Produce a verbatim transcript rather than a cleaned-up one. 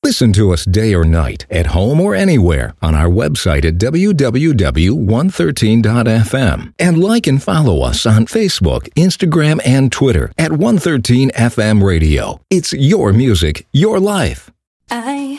Listen to us day or night, at home or anywhere, on our website at w w w dot one thirteen dot f m. And like and follow us on Facebook, Instagram, and Twitter at one thirteen F M Radio. It's your music, your life. I